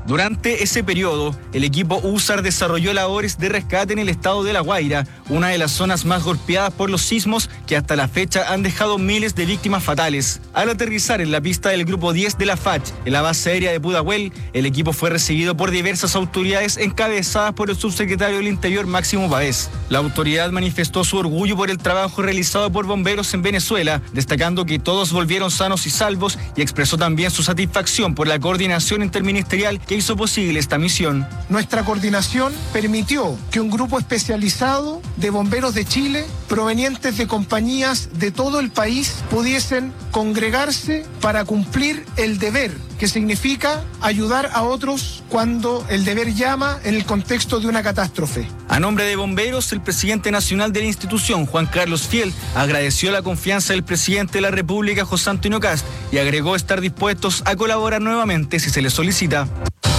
Durante ese periodo, el equipo USAR desarrolló labores de rescate en el estado de La Guaira, una de las zonas más golpeadas por los sismos que hasta la fecha han dejado miles de víctimas fatales. Al aterrizar en la pista del Grupo 10 de la FACH, en la base aérea de Pudahuel, el equipo fue recibido por diversas autoridades encabezadas por el subsecretario del Interior, Máximo Pavés. La autoridad manifestó su orgullo por el trabajo realizado por bomberos en Venezuela, destacando que todos volvieron sanos y salvos, y expresó también su satisfacción por la coordinación interministerial que hizo posible esta misión. Nuestra coordinación permitió que un grupo especializado de bomberos de Chile, provenientes de compañías de todo el país, pudiesen congregarse para cumplir el deber, que significa ayudar a otros cuando el deber llama en el contexto de una catástrofe. A nombre de bomberos, el presidente nacional de la institución, Juan Carlos Fiel, agradeció la confianza del presidente de la República, José Antonio Kast, y agregó estar dispuestos a colaborar nuevamente si se les solicita.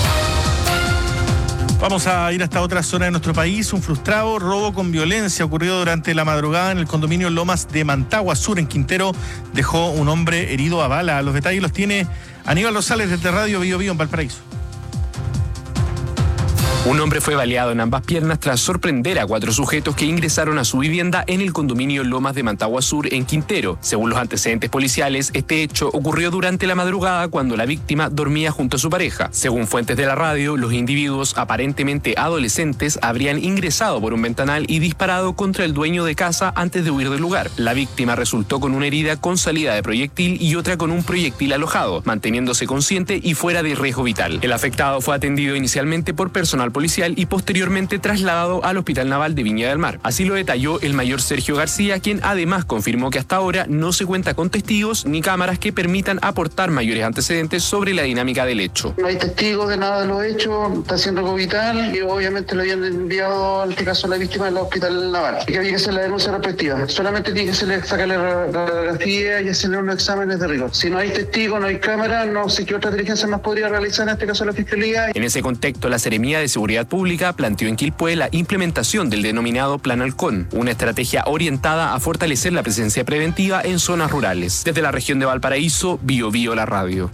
Vamos a ir hasta otra zona de nuestro país. Un frustrado robo con violencia ocurrido durante la madrugada en el condominio Lomas de Mantagua Sur, en Quintero. Dejó un hombre herido a bala. Los detalles los tiene Aníbal Rosales desde Radio Bio Bio en Valparaíso. Un hombre fue baleado en ambas piernas tras sorprender a 4 sujetos que ingresaron a su vivienda en el condominio Lomas de Mantagua Sur, en Quintero. Según los antecedentes policiales, este hecho ocurrió durante la madrugada cuando la víctima dormía junto a su pareja. Según fuentes de la radio, los individuos, aparentemente adolescentes, habrían ingresado por un ventanal y disparado contra el dueño de casa antes de huir del lugar. La víctima resultó con una herida con salida de proyectil y otra con un proyectil alojado, manteniéndose consciente y fuera de riesgo vital. El afectado fue atendido inicialmente por personal policial y posteriormente trasladado al Hospital Naval de Viña del Mar. Así lo detalló el mayor Sergio García, quien además confirmó que hasta ahora no se cuenta con testigos ni cámaras que permitan aportar mayores antecedentes sobre la dinámica del hecho. No hay testigos de nada de los hechos, está haciendo algo vital y obviamente lo habían enviado, en este caso, a la víctima del Hospital Naval. Y que había que hacer la denuncia respectiva. Solamente tiene que sacarle radiografía y hacerle unos exámenes de rigor. Si no hay testigos, no hay cámara, no sé qué otra diligencia más podría realizar, en este caso la Fiscalía. En ese contexto, la Seremía de Seguridad Pública planteó en Quilpué la implementación del denominado Plan Halcón, una estrategia orientada a fortalecer la presencia preventiva en zonas rurales. Desde la región de Valparaíso, Bio Bio la radio.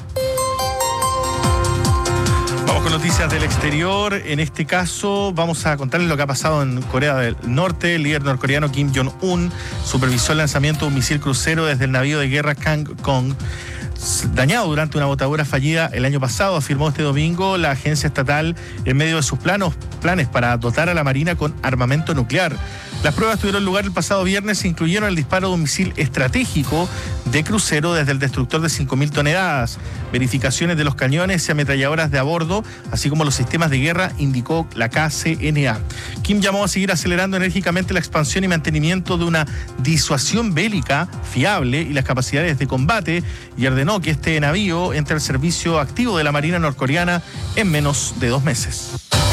Vamos con noticias del exterior. En este caso vamos a contarles lo que ha pasado en Corea del Norte. El líder norcoreano Kim Jong-un supervisó el lanzamiento de un misil crucero desde el navío de guerra Kangkong, dañado durante una botadura fallida el año pasado, afirmó este domingo la agencia estatal en medio de sus planes para dotar a la Marina con armamento nuclear. Las pruebas tuvieron lugar el pasado viernes e incluyeron el disparo de un misil estratégico de crucero desde el destructor de 5.000 toneladas, verificaciones de los cañones y ametralladoras de a bordo, así como los sistemas de guerra, indicó la KCNA. Kim llamó a seguir acelerando enérgicamente la expansión y mantenimiento de una disuasión bélica fiable y las capacidades de combate, y ordenó que este navío entre al servicio activo de la Marina norcoreana en menos de 2 meses.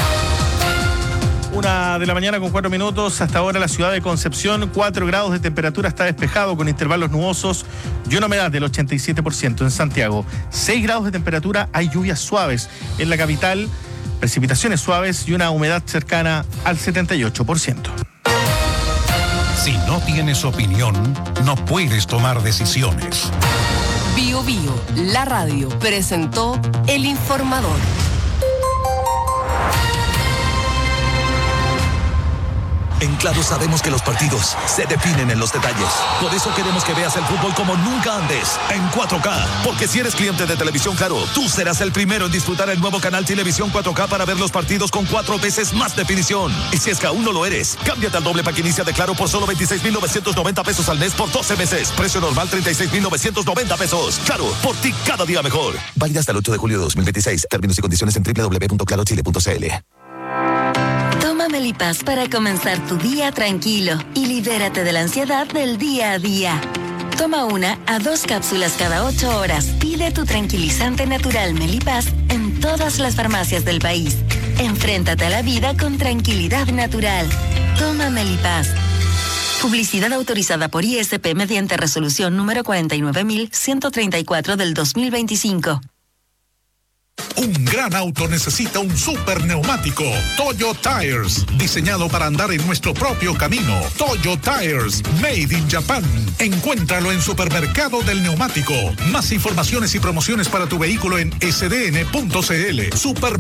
1:04 a.m. Hasta ahora la ciudad de Concepción, 4 grados de temperatura, está despejado con intervalos nubosos y una humedad del 87%. En Santiago, 6 grados de temperatura, hay lluvias suaves. En la capital, precipitaciones suaves y una humedad cercana al 78%. Si no tienes opinión, no puedes tomar decisiones. Bio Bio, la radio, presentó El Informador. En Claro sabemos que los partidos se definen en los detalles. Por eso queremos que veas el fútbol como nunca antes, en 4K. Porque si eres cliente de Televisión Claro, tú serás el primero en disfrutar el nuevo canal Televisión 4K para ver los partidos con 4 veces más definición. Y si es que aún no lo eres, cámbiate al doble pack inicia de Claro por solo 26,990 pesos al mes por 12 meses. Precio normal 36,990 pesos. Claro, por ti cada día mejor. Válida hasta el 8 de julio de 2026. Términos y condiciones en www.clarochile.cl. Toma Melipaz para comenzar tu día tranquilo y libérate de la ansiedad del día a día. Toma 1 a 2 cápsulas cada 8 horas. Pide tu tranquilizante natural Melipaz en todas las farmacias del país. Enfréntate a la vida con tranquilidad natural. Toma Melipaz. Publicidad autorizada por ISP mediante resolución número 49.134 del 2025. Un gran auto necesita un super neumático. Toyo Tires, diseñado para andar en nuestro propio camino. Toyo Tires, made in Japan. Encuéntralo en Supermercado del Neumático. Más informaciones y promociones para tu vehículo en sdn.cl.